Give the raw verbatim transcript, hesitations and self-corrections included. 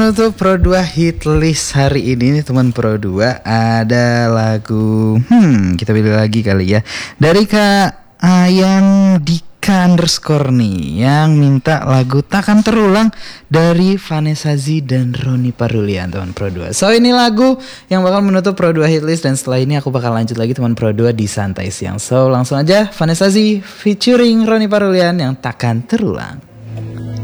Untuk Pro dua hit list hari ini nih teman Pro dua ada lagu hmm kita pilih lagi kali ya dari Kak Ayang Dika underscore nih yang minta lagu Takkan Terulang dari Vanessa Z dan Roni Parulian teman Pro dua. So ini lagu yang bakal menutup Pro dua hit list dan setelah ini aku bakal lanjut lagi teman Pro dua di Santai Siang. So langsung aja Vanessa Z featuring Roni Parulian yang Takkan Terulang.